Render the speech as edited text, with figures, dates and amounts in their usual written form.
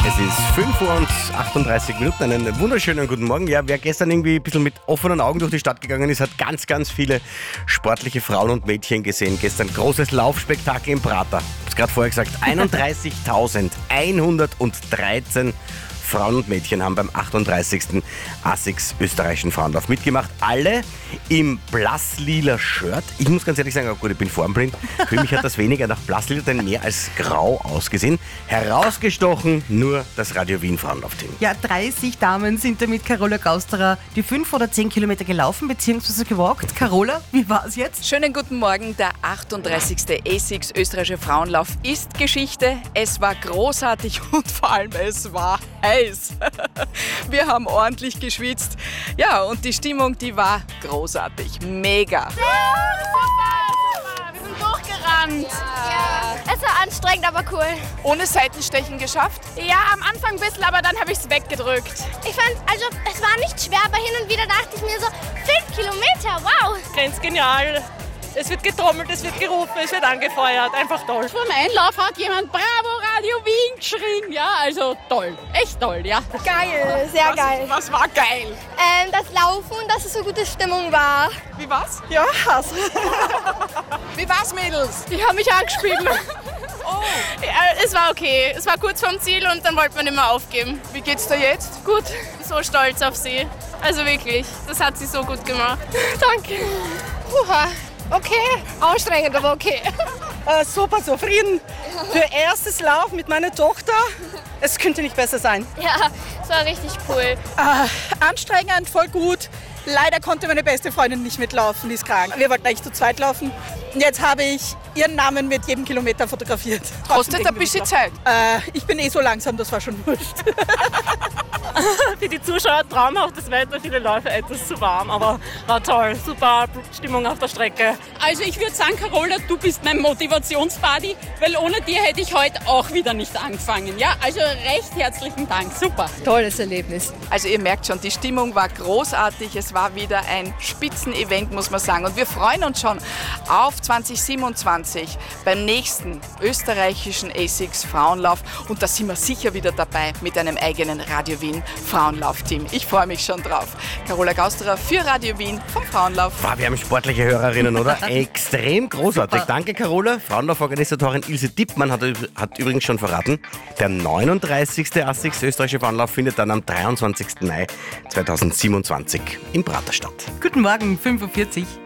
Es ist 5:38 Uhr. Einen wunderschönen guten Morgen. Ja, wer gestern irgendwie ein bisschen mit offenen Augen durch die Stadt gegangen ist, hat ganz, ganz viele sportliche Frauen und Mädchen gesehen. Gestern großes Laufspektakel im Prater. Ich habe es gerade vorher gesagt, 31.113 Frauen und Mädchen haben beim 38. ASICS österreichischen Frauenlauf mitgemacht. Alle im blass-lila Shirt. Ich muss ganz ehrlich sagen, oh gut, ich bin formblind. Für mich hat das weniger nach blass-lila, denn mehr als grau ausgesehen. Herausgestochen nur das Radio Wien Frauenlaufteam. Ja, 30 Damen sind da mit Carola Gausterer die 5 oder 10 Kilometer gelaufen bzw. gewalkt. Carola, wie war es jetzt? Schönen guten Morgen. Der 38. ASICS österreichische Frauenlauf ist Geschichte. Es war großartig und vor allem es war heiß. Wir haben ordentlich geschwitzt. Ja, und die Stimmung, die war großartig. Mega. Wir sind durchgerannt. Ja. Es war anstrengend, aber cool. Ohne Seitenstechen geschafft? Ja, am Anfang ein bisschen, aber dann habe ich es weggedrückt. Ich fand, also es war nicht schwer, aber hin und wieder dachte ich mir so, 5 Kilometer, wow. Ganz genial. Es wird getrommelt, es wird gerufen, es wird angefeuert. Einfach toll. Vor dem Einlauf hat jemand Bravo Radio Wien geschrien. Ja, also toll. Echt toll, ja. Geil, sehr geil. Was war geil? Das Laufen, dass es so gute Stimmung war. Wie war's? Ja, Hass. Wie war's, Mädels? Die haben mich angeschrieben. Oh, Ja, es war okay. Es war kurz vorm Ziel und dann wollte man nicht mehr aufgeben. wie geht's dir jetzt? Gut, so stolz auf sie. Also wirklich, das hat sie so gut gemacht. Danke. Puha. Okay, anstrengend, aber okay. Super zufrieden. Für erstes Lauf mit meiner Tochter. Es könnte nicht besser sein. Ja, es war richtig cool. Anstrengend, voll gut. Leider konnte meine beste Freundin nicht mitlaufen, die ist krank. Wir wollten eigentlich zu zweit laufen. Und jetzt habe ich ihren Namen mit jedem Kilometer fotografiert. Kostet ein bisschen Zeit. Ich bin so langsam, das war schon wurscht. Für die Zuschauer traumhaftes Wetter, viele Läufe etwas zu warm, aber war toll. Super Stimmung auf der Strecke. Also ich würde sagen, Carola, du bist mein Motivationsbuddy, weil ohne dir hätte ich heute auch wieder nicht angefangen. Ja, also recht herzlichen Dank. Super. Tolles Erlebnis. Also ihr merkt schon, die Stimmung war großartig. Es war wieder ein Spitzenevent, muss man sagen. Und wir freuen uns schon auf 2027 beim nächsten österreichischen ASICS Frauenlauf. Und da sind wir sicher wieder dabei mit einem eigenen Radio Wien Frauenlaufteam. Ich freue mich schon drauf. Carola Gausterer für Radio Wien vom Frauenlauf. Wow, wir haben sportliche Hörerinnen, oder? Extrem großartig. Super. Danke, Carola. Frauenlauforganisatorin Ilse Dippmann hat übrigens schon verraten, der 39. ASICS österreichische Frauenlauf findet dann am 23. Mai 2027 im Prater statt. Guten Morgen, 5:40 Uhr.